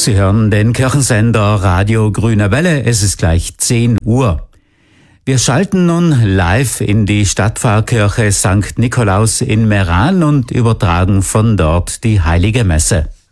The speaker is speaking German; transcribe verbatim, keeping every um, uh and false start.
Sie hören den Kirchensender Radio Grüne Welle. Es ist gleich zehn Uhr. Wir schalten nun live in die Stadtpfarrkirche Sankt Nikolaus in Meran und übertragen von dort die Heilige Messe.